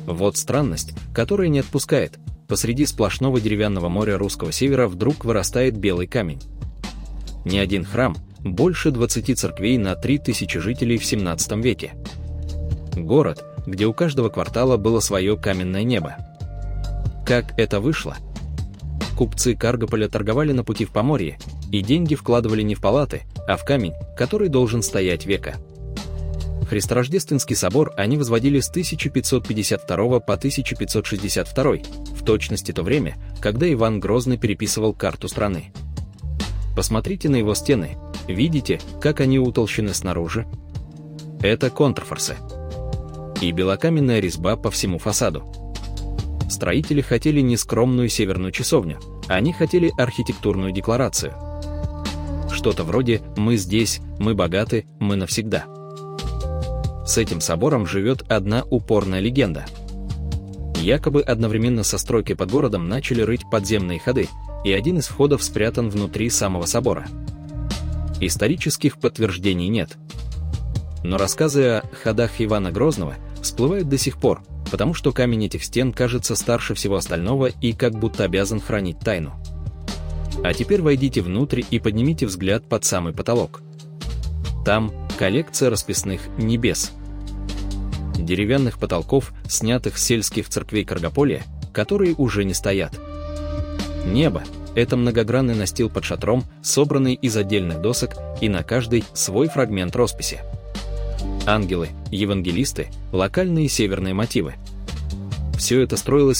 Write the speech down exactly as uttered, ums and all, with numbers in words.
Вот странность, которая не отпускает. Посреди сплошного деревянного моря русского севера вдруг вырастает белый камень. Не один храм, больше двадцати церквей на три тысячи жителей в семнадцатом веке. Город, где у каждого квартала было свое каменное небо. Как это вышло? Купцы Каргополя торговали на пути в Поморье, и деньги вкладывали не в палаты, а в камень, который должен стоять века. Христорождественский собор они возводили с тысяча пятьсот пятьдесят второго по тысяча пятьсот шестьдесят второй, в точности то время, когда Иван Грозный переписывал карту страны. Посмотрите на его стены, видите, как они утолщены снаружи? Это контрфорсы. И белокаменная резьба по всему фасаду. Строители хотели не скромную северную часовню, они хотели архитектурную декларацию. Что-то вроде «мы здесь, мы богаты, мы навсегда». С этим собором живет одна упорная легенда. Якобы одновременно со стройкой под городом начали рыть подземные ходы, и один из входов спрятан внутри самого собора. Исторических подтверждений нет. Но рассказы о ходах Ивана Грозного всплывают до сих пор, потому что камень этих стен кажется старше всего остального и как будто обязан хранить тайну. А теперь войдите внутрь и поднимите взгляд под самый потолок. Там коллекция расписных небес. Деревянных потолков, снятых с сельских церквей Каргополя, которые уже не стоят. Небо — это многогранный настил под шатром, собранный из отдельных досок, и на каждой свой фрагмент росписи. Ангелы, евангелисты, локальные северные мотивы. Все это строилось